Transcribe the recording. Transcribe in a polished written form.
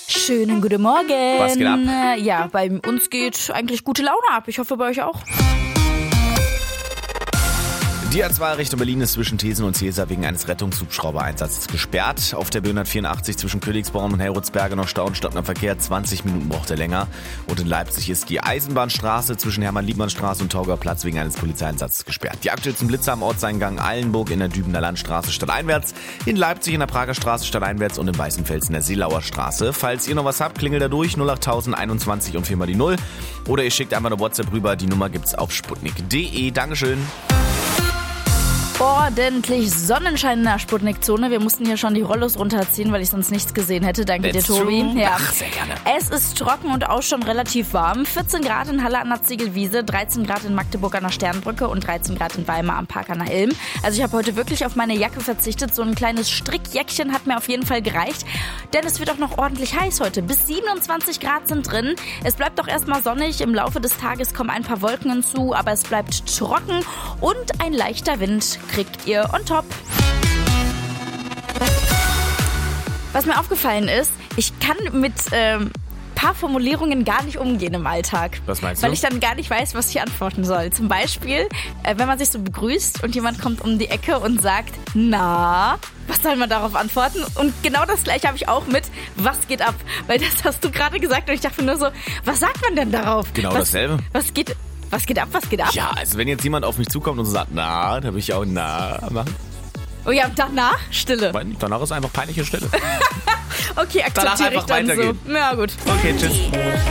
Schönen guten Morgen. Was geht ab? Ja, bei uns geht eigentlich gute Laune ab. Ich hoffe, bei euch auch. Die A2 Richtung Berlin ist zwischen Thesen und Cäsar wegen eines Rettungshubschraubereinsatzes gesperrt. Auf der B184 zwischen Königsborn und Heroldsberge noch Stau und stockender Verkehr. 20 Minuten braucht er länger. Und in Leipzig ist die Eisenbahnstraße zwischen Hermann-Liebmann-Straße und Taugerplatz wegen eines Polizeieinsatzes gesperrt. Die aktuellsten Blitzer am Ortseingang Eilenburg in der Dübener Landstraße stadteinwärts, in Leipzig in der Prager Straße stadteinwärts und in Weißenfels in der Seelauer Straße. Falls ihr noch was habt, klingelt da durch 08000 21 und 4 mal die 0. Oder ihr schickt einfach eine WhatsApp rüber. Die Nummer gibt's auf sputnik.de. Dankeschön. Ordentlich Sonnenschein in der Sputnik-Zone. Wir mussten hier schon die Rollos runterziehen, weil ich sonst nichts gesehen hätte. Danke dir, Tobi. Ja. Ach, sehr gerne. Es ist trocken und auch schon relativ warm. 14 Grad in Halle an der Ziegelwiese, 13 Grad in Magdeburg an der Sternbrücke und 13 Grad in Weimar am Park an der Ilm. Also ich habe heute wirklich auf meine Jacke verzichtet. So ein kleines Strickjäckchen hat mir auf jeden Fall gereicht. Denn es wird auch noch ordentlich heiß heute. Bis 27 Grad sind drin. Es bleibt auch erstmal sonnig. Im Laufe des Tages kommen ein paar Wolken hinzu, aber es bleibt trocken und ein leichter Wind kriegt ihr on top. Was mir aufgefallen ist, ich kann mit paar Formulierungen gar nicht umgehen im Alltag. Was meinst du? Weil ich dann gar nicht weiß, was ich antworten soll. Zum Beispiel, wenn man sich so begrüßt und jemand kommt um die Ecke und sagt, na, was soll man darauf antworten? Und genau das gleiche habe ich auch mit, was geht ab? Weil das hast du gerade gesagt und ich dachte nur so, was sagt man denn darauf? Genau dasselbe. Was geht ab? Ja, also wenn jetzt jemand auf mich zukommt und so sagt, na, dann will ich auch na machen. Oh ja, und danach Stille. Weil danach ist einfach peinliche Stille. Okay, akzeptiere ich einfach dann weitergehen. so. Ja, gut. Okay, tschüss.